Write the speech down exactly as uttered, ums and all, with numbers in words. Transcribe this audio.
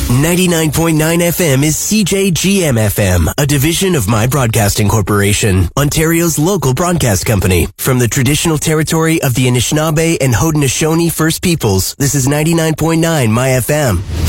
ninety-nine point nine F M is C J G M F M, a division of My Broadcasting Corporation, Ontario's local broadcast company. From the traditional territory of the Anishinaabe and Haudenosaunee First Peoples, this is ninety-nine point nine My F M.